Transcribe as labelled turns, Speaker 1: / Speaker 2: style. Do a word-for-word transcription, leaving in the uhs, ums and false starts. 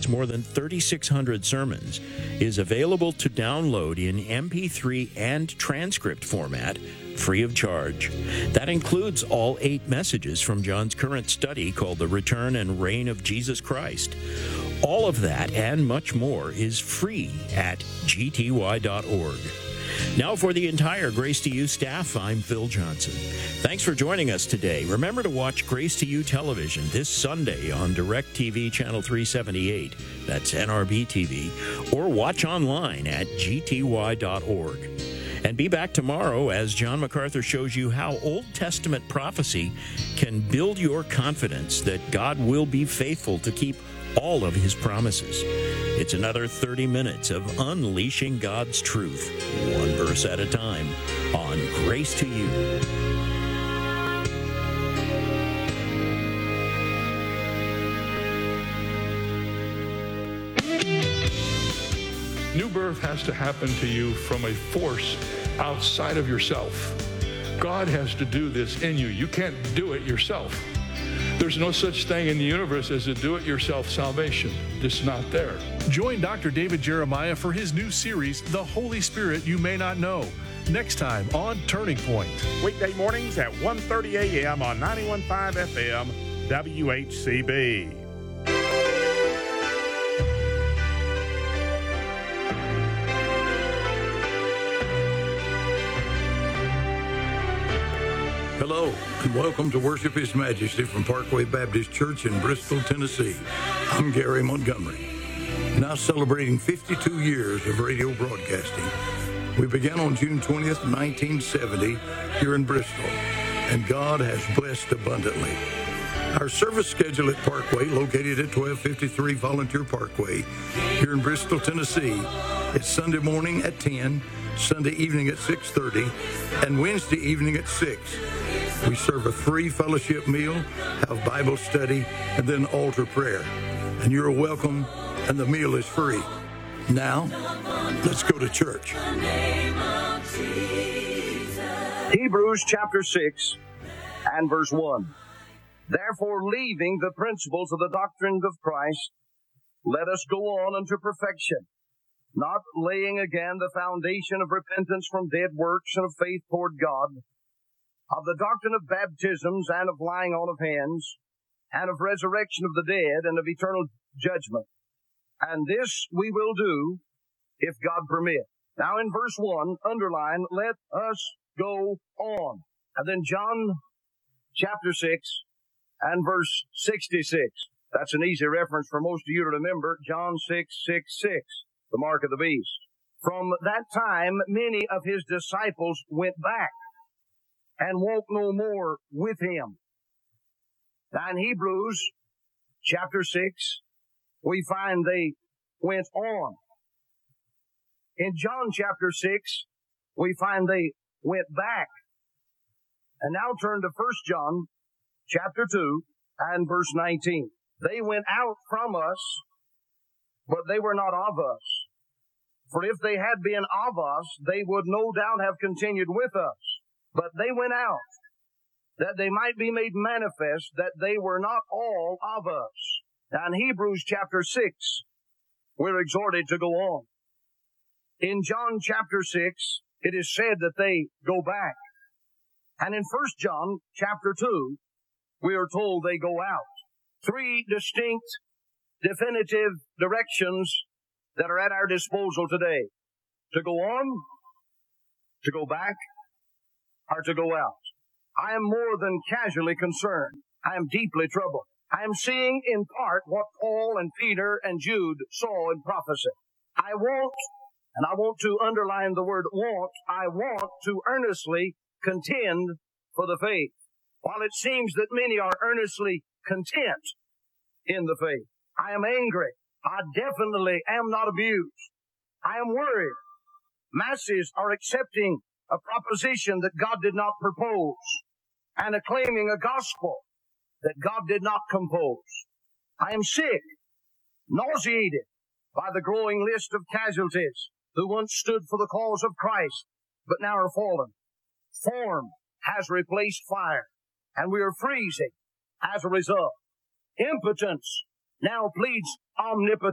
Speaker 1: It's more than thirty-six hundred sermons, is available to download in M P three and transcript format, free of charge. That includes all eight messages from John's current study called The Return and Reign of Jesus Christ. All of that and much more is free at g t y dot org. Now for the entire Grace to You staff, I'm Phil Johnson. Thanks for joining us today. Remember to watch Grace to You television this Sunday on DirecTV Channel three seventy-eight, that's N R B T V, or watch online at g t y dot org. And be back tomorrow as John MacArthur shows you how Old Testament prophecy can build your confidence that God will be faithful to keep all of his promises. It's another thirty minutes of unleashing God's truth, one verse at a time, on Grace to You.
Speaker 2: New birth has to happen to you from a force outside of yourself. God has to do this in you. You can't do it yourself. There's no such thing in the universe as a do-it-yourself salvation. It's not there.
Speaker 3: Join Doctor David Jeremiah for his new series, The Holy Spirit You May Not Know, next time on Turning Point.
Speaker 4: Weekday mornings at one thirty a.m. on ninety-one point five F M, W H C B.
Speaker 5: Hello, and welcome to Worship His Majesty from Parkway Baptist Church in Bristol, Tennessee. I'm Gary Montgomery. Now celebrating fifty-two years of radio broadcasting. We began on June twentieth, nineteen seventy, here in Bristol, and God has blessed abundantly. Our service schedule at Parkway, located at twelve fifty-three Volunteer Parkway, here in Bristol, Tennessee, is Sunday morning at ten, Sunday evening at six thirty, and Wednesday evening at six. We serve a free fellowship meal, have Bible study, and then altar prayer. And you're welcome, and the meal is free. Now, let's go to church.
Speaker 6: Hebrews chapter six and verse one. Therefore, leaving the principles of the doctrine of Christ, let us go on unto perfection, not laying again the foundation of repentance from dead works and of faith toward God, of the doctrine of baptisms and of laying on of hands, and of resurrection of the dead and of eternal judgment. And this we will do if God permit. Now in verse one, underline, let us go on. And then John chapter six and verse sixty-six. That's an easy reference for most of you to remember. John six, six, six, the mark of the beast. From that time, many of his disciples went back and walked no more with him. Now in Hebrews chapter six, we find they went on. In John chapter six, we find they went back. And now turn to First John chapter two and verse nineteen. They went out from us, but they were not of us. For if they had been of us, they would no doubt have continued with us. But they went out, that they might be made manifest that they were not all of us. Now in Hebrews chapter six, we're exhorted to go on. In John chapter six, it is said that they go back. And in First John chapter two, we are told they go out. Three distinct, definitive directions that are at our disposal today. To go on, to go back, or to go out. I am more than casually concerned. I am deeply troubled. I am seeing in part what Paul and Peter and Jude saw in prophecy. I want, and I want to underline the word want, I want to earnestly contend for the faith. While it seems that many are earnestly content in the faith, I am angry. I definitely am not abused. I am worried. Masses are accepting a proposition that God did not propose and acclaiming a gospel that God did not compose. I am sick, nauseated by the growing list of casualties who once stood for the cause of Christ, but now are fallen. Form has replaced fire, and we are freezing as a result. Impotence now pleads omnipotence.